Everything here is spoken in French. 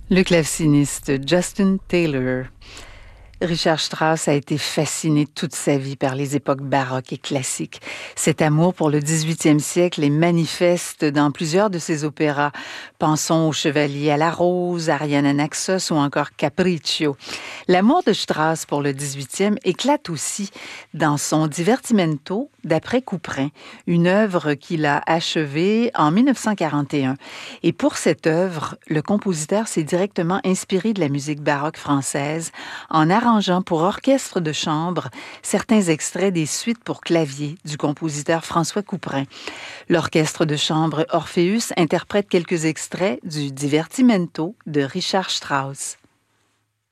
Le claveciniste Justin Taylor. Richard Strauss a été fasciné toute sa vie par les époques baroques et classiques. Cet amour pour le 18e siècle est manifeste dans plusieurs de ses opéras. Pensons au Chevalier à la Rose, Ariane à Naxos ou encore Capriccio. L'amour de Strauss pour le 18e éclate aussi dans son Divertimento d'après Couperin, une œuvre qu'il a achevée en 1941. Et pour cette œuvre, le compositeur s'est directement inspiré de la musique baroque française en arrangeant pour orchestre de chambre certains extraits des suites pour clavier du compositeur François Couperin. L'orchestre de chambre Orpheus interprète quelques extraits du Divertimento de Richard Strauss.